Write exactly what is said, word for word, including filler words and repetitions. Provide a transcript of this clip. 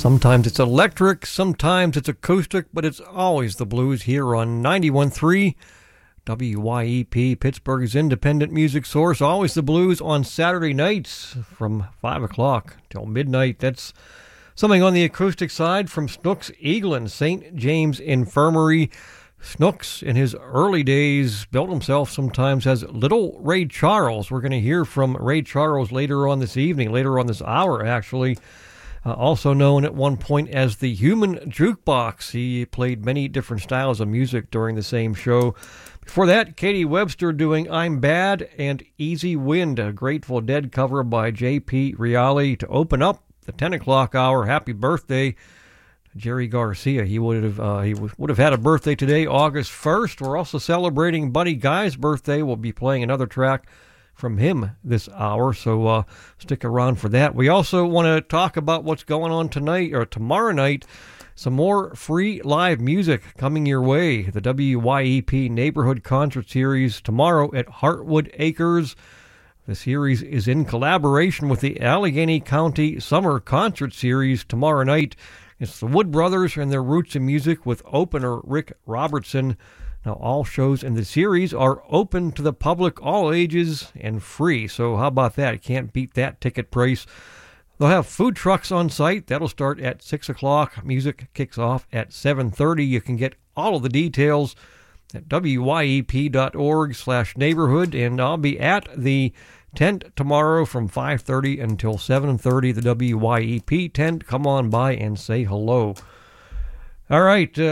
Sometimes it's electric, sometimes it's acoustic, but it's always the blues here on ninety-one point three W Y E P, Pittsburgh's independent music source. Always the blues on Saturday nights from five o'clock till midnight. That's something on the acoustic side from Snooks Eaglin, Saint James Infirmary. Snooks, in his early days, built himself sometimes as Little Ray Charles. We're going to hear from Ray Charles later on this evening, later on this hour, actually. Uh, also known at one point as the Human Jukebox. He played many different styles of music during the same show. Before that, Katie Webster doing I'm Bad and Easy Wind, a Grateful Dead cover by J P Reale to open up the ten o'clock hour. Happy birthday, Jerry Garcia. He would have uh, he would have had a birthday today, August first. We're also celebrating Buddy Guy's birthday. We'll be playing another track from him this hour, so uh, stick around for that. We also want to talk about what's going on tonight or tomorrow night. Some more free live music coming your way. The W Y E P Neighborhood Concert Series tomorrow at Heartwood Acres. The series is in collaboration with the Allegheny County Summer Concert Series tomorrow night. It's the Wood Brothers and their Roots in Music with opener Rick Robertson. Now, all shows in the series are open to the public, all ages, and free. So how about that? Can't beat that ticket price. They'll have food trucks on site. That'll start at six o'clock. Music kicks off at seven thirty. You can get all of the details at W Y E P dot org slash neighborhood. And I'll be at the tent tomorrow from five thirty until seven thirty. The W Y E P tent. Come on by and say hello. All right. Uh,